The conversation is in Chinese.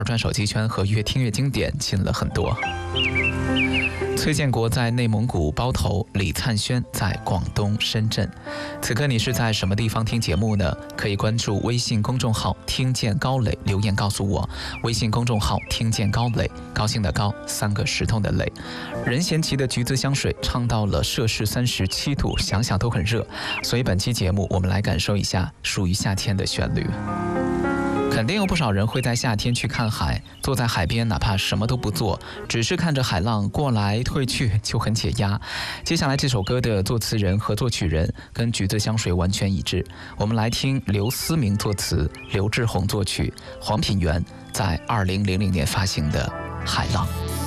转手机圈和越听越经典近了很多。崔建国在内蒙古包头，李灿轩在广东深圳。此刻你是在什么地方听节目呢？可以关注微信公众号听见高磊，留言告诉我。微信公众号听见高磊，高兴的高，3个石头的磊。任贤齐的橘子香水唱到了摄氏37度，想想都很热。所以本期节目我们来感受一下属于夏天的旋律。肯定有不少人会在夏天去看海，坐在海边哪怕什么都不做，只是看着海浪过来退去就很解压。接下来这首歌的作词人和作曲人跟橘子香水完全一致，我们来听刘思明作词，刘志宏作曲，黄品源在2000年发行的《海浪》。